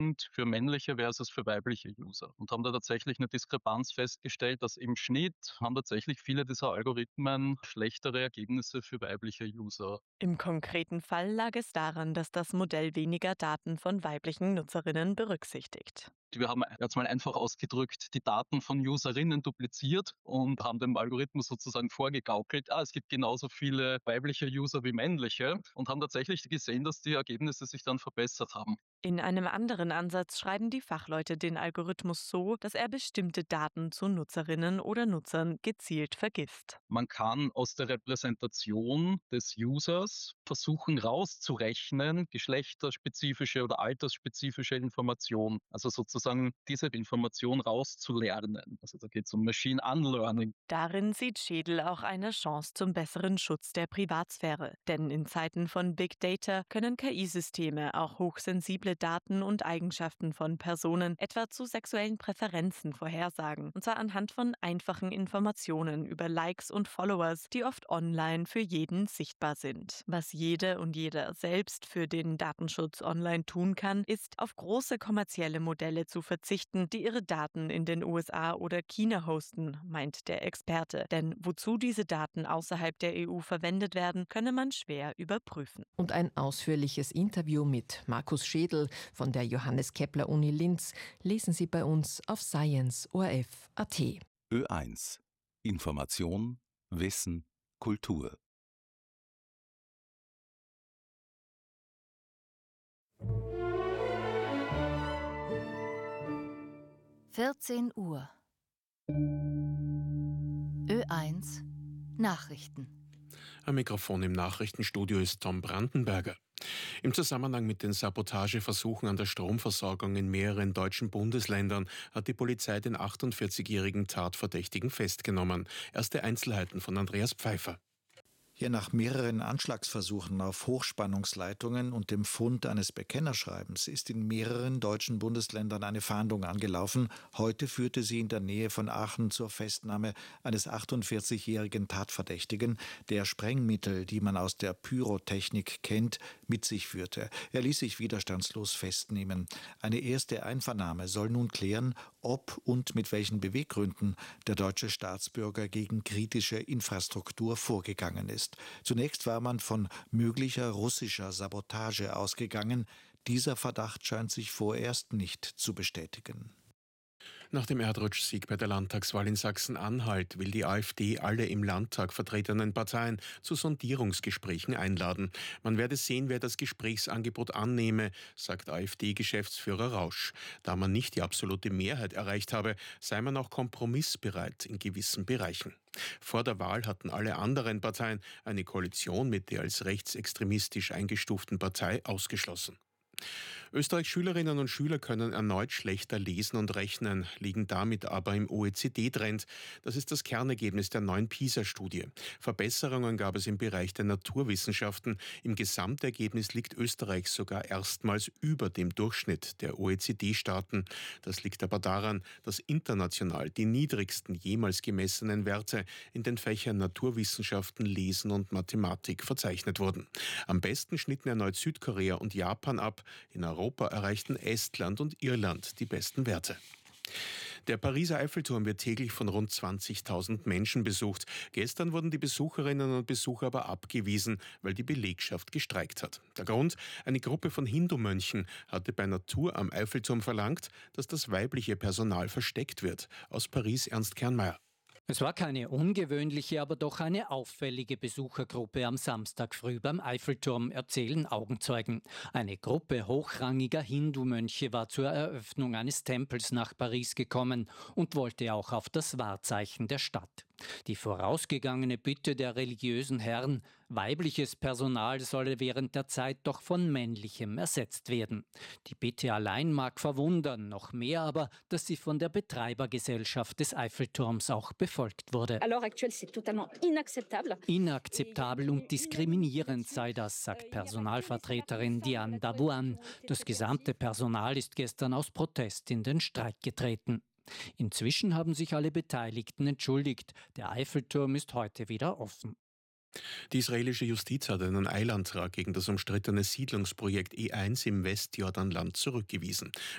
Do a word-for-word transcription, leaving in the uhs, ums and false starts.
für männliche versus für weibliche User und haben da tatsächlich eine Diskrepanz festgestellt, dass im Schnitt haben tatsächlich viele dieser Algorithmen schlechtere Ergebnisse für weibliche User. Im konkreten Fall lag es daran, dass das Modell weniger Daten von weiblichen Nutzerinnen berücksichtigt. Wir haben jetzt mal einfach ausgedrückt die Daten von Userinnen dupliziert und haben dem Algorithmus sozusagen vorgegaukelt, ah, es gibt genauso viele weibliche User wie männliche und haben tatsächlich gesehen, dass die Ergebnisse sich dann verbessert haben. In einem anderen Ansatz schreiben die Fachleute den Algorithmus so, dass er bestimmte Daten zu Nutzerinnen oder Nutzern gezielt vergisst. Man kann aus der Repräsentation des Users versuchen rauszurechnen, geschlechterspezifische oder altersspezifische Informationen. Also sozusagen diese Information rauszulernen. Also da geht es um Machine Unlearning. Darin sieht Schädel auch eine Chance zum besseren Schutz der Privatsphäre. Denn in Zeiten von Big Data können K I-Systeme auch hochsensible Daten und Eigenschaften von Personen, etwa zu sexuellen Präferenzen, vorhersagen. Und zwar anhand von einfachen Informationen über Likes und Followers, die oft online für jeden sichtbar sind. Was jede und jeder selbst für den Datenschutz online tun kann, ist, auf große kommerzielle Modelle zu verzichten, die ihre Daten in den U S A oder China hosten, meint der Experte. Denn wozu diese Daten außerhalb der E U verwendet werden, könne man schwer überprüfen. Und ein ausführliches Interview mit Markus Schädel von der Johannes Kepler Uni Linz lesen Sie bei uns auf science punkt o r f punkt a t. Ö eins. Information, Wissen, Kultur. vierzehn Uhr. Ö eins Nachrichten. Am Mikrofon im Nachrichtenstudio ist Tom Brandenberger. Im Zusammenhang mit den Sabotageversuchen an der Stromversorgung in mehreren deutschen Bundesländern hat die Polizei den achtundvierzigjährigen Tatverdächtigen festgenommen. Erste Einzelheiten von Andreas Pfeiffer. Hier nach mehreren Anschlagsversuchen auf Hochspannungsleitungen und dem Fund eines Bekennerschreibens ist in mehreren deutschen Bundesländern eine Fahndung angelaufen. Heute führte sie in der Nähe von Aachen zur Festnahme eines achtundvierzigjährigen Tatverdächtigen, der Sprengmittel, die man aus der Pyrotechnik kennt, mit sich führte. Er ließ sich widerstandslos festnehmen. Eine erste Einvernahme soll nun klären, ob und mit welchen Beweggründen der deutsche Staatsbürger gegen kritische Infrastruktur vorgegangen ist. Zunächst war man von möglicher russischer Sabotage ausgegangen. Dieser Verdacht scheint sich vorerst nicht zu bestätigen. Nach dem Erdrutschsieg bei der Landtagswahl in Sachsen-Anhalt will die AfD alle im Landtag vertretenen Parteien zu Sondierungsgesprächen einladen. Man werde sehen, wer das Gesprächsangebot annehme, sagt AfD-Geschäftsführer Rausch. Da man nicht die absolute Mehrheit erreicht habe, sei man auch kompromissbereit in gewissen Bereichen. Vor der Wahl hatten alle anderen Parteien eine Koalition mit der als rechtsextremistisch eingestuften Partei ausgeschlossen. Österreichs Schülerinnen und Schüler können erneut schlechter lesen und rechnen, liegen damit aber im O E C D-Trend. Das ist das Kernergebnis der neuen PISA-Studie. Verbesserungen gab es im Bereich der Naturwissenschaften. Im Gesamtergebnis liegt Österreich sogar erstmals über dem Durchschnitt der O E C D-Staaten. Das liegt aber daran, dass international die niedrigsten jemals gemessenen Werte in den Fächern Naturwissenschaften, Lesen und Mathematik verzeichnet wurden. Am besten schnitten erneut Südkorea und Japan ab. In Europa erreichten Estland und Irland die besten Werte. Der Pariser Eiffelturm wird täglich von rund zwanzigtausend Menschen besucht. Gestern wurden die Besucherinnen und Besucher aber abgewiesen, weil die Belegschaft gestreikt hat. Der Grund: Eine Gruppe von Hindu-Mönchen hatte bei einer Tour am Eiffelturm verlangt, dass das weibliche Personal versteckt wird. Aus Paris Ernst Kernmeier. Es war keine ungewöhnliche, aber doch eine auffällige Besuchergruppe am Samstag früh beim Eiffelturm, erzählen Augenzeugen. Eine Gruppe hochrangiger Hindu-Mönche war zur Eröffnung eines Tempels nach Paris gekommen und wollte auch auf das Wahrzeichen der Stadt. Die vorausgegangene Bitte der religiösen Herren: weibliches Personal solle während der Zeit doch von männlichem ersetzt werden. Die Bitte allein mag verwundern, noch mehr aber, dass sie von der Betreibergesellschaft des Eiffelturms auch befolgt wurde. Inakzeptabel und diskriminierend sei das, sagt Personalvertreterin Diane Davouan. Das gesamte Personal ist gestern aus Protest in den Streik getreten. Inzwischen haben sich alle Beteiligten entschuldigt. Der Eiffelturm ist heute wieder offen. Die israelische Justiz hat einen Eilantrag gegen das umstrittene Siedlungsprojekt E eins im Westjordanland zurückgewiesen.